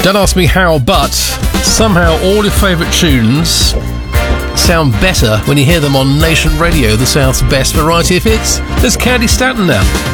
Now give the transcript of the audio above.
Don't ask me how, but somehow all your favourite tunes sound better when you hear them on Nation Radio, the South's best variety of hits. There's Candy Stanton now.